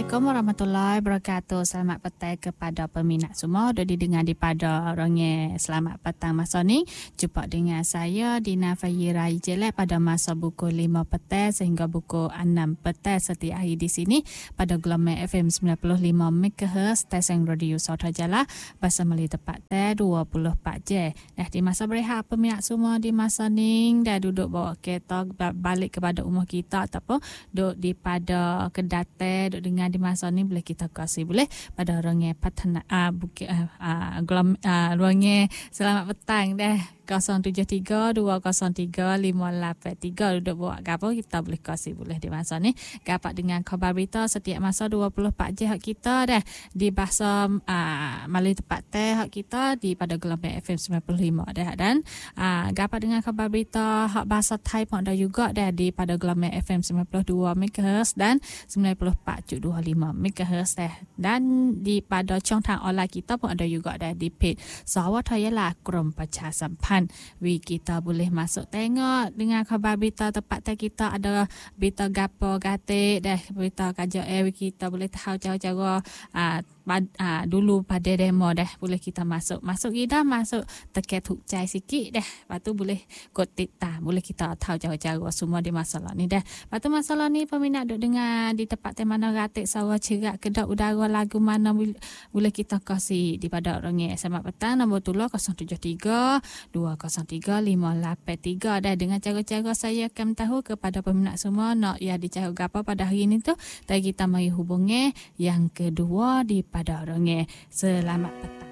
Assalamualaikum warahmatullahi wabarakatuh. Selamat petang kepada peminat semua. Sudah didengar di pada orangnya. Selamat petang masa ni. Jumpa dengan saya Dina Fayira Jelek pada masa pukul 5 petang sehingga pukul 6 petang setiap hari di sini pada gelombang FM 95 MHz stesen radio Saudara bahasa Melayu tepat 24 jam. Dah di masa berehat peminat semua di masa ni dah duduk bawa kereta balik kepada rumah kita ataupun duduk di pada kedate duduk dengar di masa ni boleh kita kasih boleh pada orangnya patana bukit orangnya selamat petang dah 073-203-583 duduk buat gapo kita boleh kasih boleh di masa ni dapat dengan khabar berita setiap masa 24 jam hak kita dah di bahasa Melayu tepat hak kita di pada gelombang FM 95 dah dan dapat dengan khabar berita hak bahasa Thai pun ada juga dah di pada gelombang FM 92 MHz dan 94.25 MHz dah dan di pada channel online kita pun ada juga dah di page Sarawak Kurum Pacar Sampan. Kita boleh masuk tengok dengan khabar berita tepat kita ada berita gapo gatik dah berita kaja kita boleh tahu cara-cara dulu pada demo dah boleh kita masuk kita masuk teket hucai sikit dah lepas tu boleh kotik boleh kita tahu cara-cara semua di masalah ni dah lepas tu masalah ni peminat duk dengar di tempat mana ratik sawa cerak kedap udara lagu mana boleh kita kasih di pada orangnya selamat petang nombor tulah 073 203 583 dah dengan cara-cara saya akan tahu kepada peminat semua nak ya dicari apa pada hari ni tu dan kita mari hubungi yang kedua di pada orangnya selamat petang.